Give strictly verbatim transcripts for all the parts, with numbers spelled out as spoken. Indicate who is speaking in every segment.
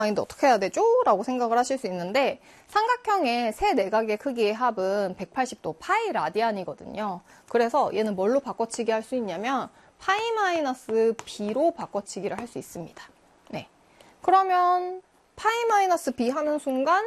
Speaker 1: 근데 어떻게 해야 되죠? 라고 생각을 하실 수 있는데 삼각형의 세 내각의 크기의 합은 백팔십 도 파이 라디안이거든요. 그래서 얘는 뭘로 바꿔치기 할 수 있냐면 파이 마이너스 b로 바꿔치기를 할 수 있습니다. 네. 그러면 파이 마이너스 b 하는 순간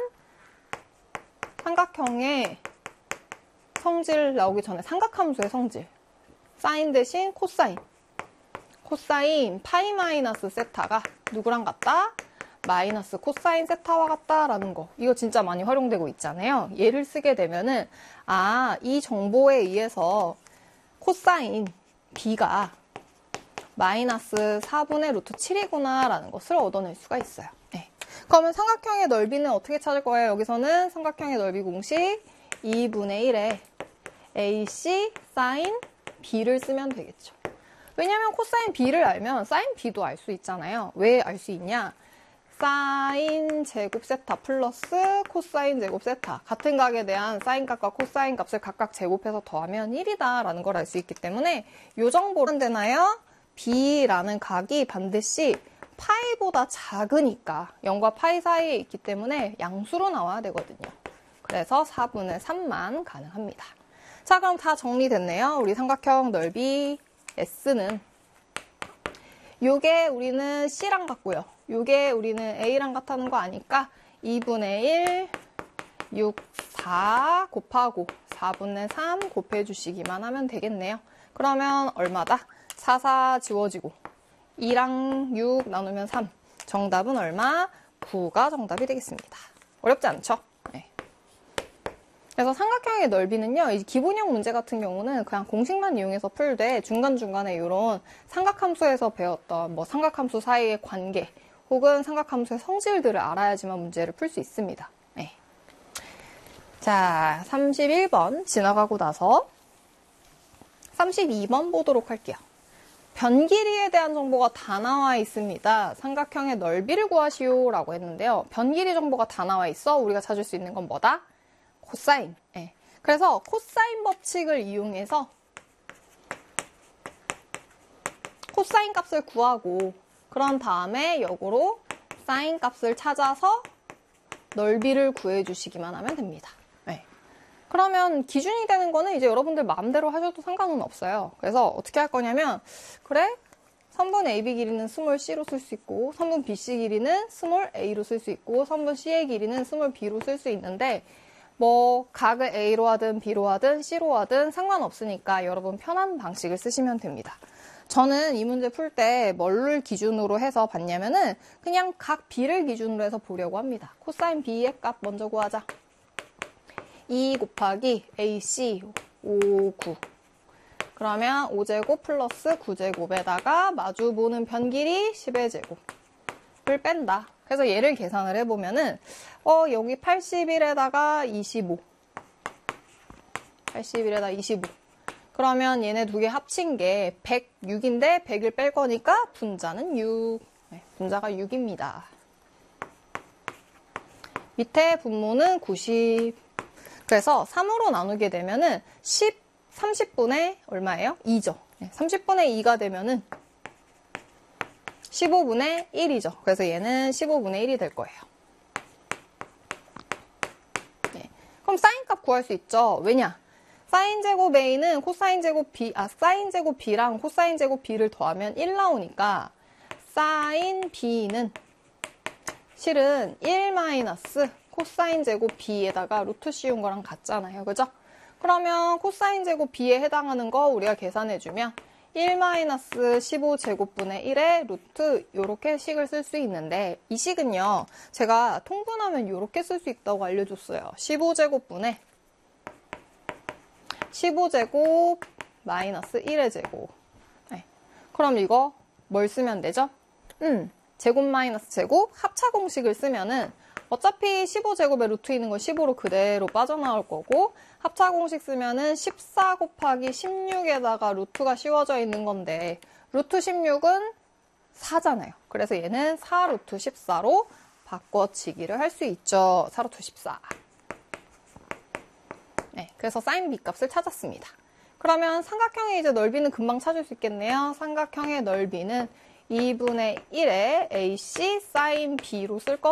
Speaker 1: 삼각형의 성질 나오기 전에 삼각함수의 성질 사인 대신 코사인 코사인 파이 마이너스 세타가 누구랑 같다? 마이너스 코사인 세타와 같다라는 거. 이거 진짜 많이 활용되고 있잖아요. 얘를 쓰게 되면은 아, 이 정보에 의해서 코사인 b가 마이너스 사분의 루트 칠이구나 라는 것을 얻어낼 수가 있어요. 네. 그러면 삼각형의 넓이는 어떻게 찾을 거예요? 여기서는 삼각형의 넓이 공식 이분의 일에 에이씨 사인 b를 쓰면 되겠죠. 왜냐면 코사인 b를 알면 사인 b도 알 수 있잖아요. 왜 알 수 있냐? 사인 제곱 세타 플러스 코사인 제곱 세타 같은 각에 대한 사인 값과 코사인 값을 각각 제곱해서 더하면 일이다 라는 걸 알 수 있기 때문에 이 정보는 되나요? b라는 각이 반드시 파이보다 작으니까 영과 파이 사이에 있기 때문에 양수로 나와야 되거든요. 그래서 사분의 삼만 가능합니다. 자, 그럼 다 정리됐네요. 우리 삼각형 넓이 S는 요게 우리는 C랑 같고요. 요게 우리는 A랑 같다는 거 아니까 이분의 일, 육, 사 곱하고 사분의 삼 곱해주시기만 하면 되겠네요. 그러면 얼마다? 사, 사 지워지고 이랑 육 나누면 삼. 정답은 얼마? 구가 정답이 되겠습니다. 어렵지 않죠? 네. 그래서 삼각형의 넓이는요, 이 기본형 문제 같은 경우는 그냥 공식만 이용해서 풀되 중간중간에 이런 삼각함수에서 배웠던 뭐 삼각함수 사이의 관계 혹은 삼각함수의 성질들을 알아야지만 문제를 풀 수 있습니다. 네. 자, 삼십일 번 지나가고 나서 삼십이 번 보도록 할게요. 변 길이에 대한 정보가 다 나와 있습니다. 삼각형의 넓이를 구하시오 라고 했는데요. 변 길이 정보가 다 나와 있어. 우리가 찾을 수 있는 건 뭐다? 코사인. 네. 그래서 코사인 법칙을 이용해서 코사인 값을 구하고 그런 다음에 역으로 사인 값을 찾아서 넓이를 구해주시기만 하면 됩니다. 네. 그러면 기준이 되는 거는 이제 여러분들 마음대로 하셔도 상관은 없어요. 그래서 어떻게 할 거냐면 그래? 선분 에이비 길이는 스몰 c로 쓸 수 있고 선분 비씨 길이는 스몰 a로 쓸 수 있고 선분 c의 길이는 스몰 b로 쓸 수 있는데 뭐 각을 A로 하든 B로 하든 C로 하든 상관없으니까 여러분 편한 방식을 쓰시면 됩니다. 저는 이 문제 풀 때 뭘를 기준으로 해서 봤냐면은 그냥 각 B를 기준으로 해서 보려고 합니다. 코사인 B의 값 먼저 구하자. 이 곱하기 에이씨 오, 구. 그러면 오 제곱 플러스 구 제곱에다가 마주보는 변 길이 십의 제곱을 뺀다. 그래서 얘를 계산을 해보면은 어 여기 팔십일에다가 이십오 팔십일에다 이십오 그러면 얘네 두 개 합친 게 백육인데 백을 뺄 거니까 분자는 육. 네, 분자가 육입니다. 밑에 분모는 구십. 그래서 삼으로 나누게 되면은 십, 삼십 분의 얼마예요? 이죠. 네, 삼십 분의 이가 되면은 십오 분의 일이죠. 그래서 얘는 십오 분의 일이 될 거예요. 네. 그럼 사인 값 구할 수 있죠. 왜냐? 사인 제곱 A는 코사인 제곱 B, 아, 사인 제곱 B랑 코사인 제곱 B를 더하면 일 나오니까 사인 B는 실은 일 마이너스 코사인 제곱 B에다가 루트 씌운 거랑 같잖아요. 그죠? 그러면 코사인 제곱 B에 해당하는 거 우리가 계산해주면 일 마이너스 십오 제곱분의 일에 루트 요렇게 식을 쓸 수 있는데 이 식은요. 제가 통분하면 요렇게 쓸 수 있다고 알려줬어요. 십오 제곱분의 십오 제곱 마이너스 일의 제곱. 네. 그럼 이거 뭘 쓰면 되죠? 음, 제곱 마이너스 제곱 합차 공식을 쓰면은 어차피 십오 제곱에 루트 있는 건 십오로 그대로 빠져나올 거고 합차 공식 쓰면은 십사 곱하기 십육에다가 루트가 씌워져 있는 건데 루트 십육은 사잖아요. 그래서 얘는 사 루트 십사로 바꿔치기를 할 수 있죠. 사 루트 십사. 네, 그래서 사인 B 값을 찾았습니다. 그러면 삼각형의 이제 넓이는 금방 찾을 수 있겠네요. 삼각형의 넓이는 이분의 일에 에이씨 사인 B로 쓸 거.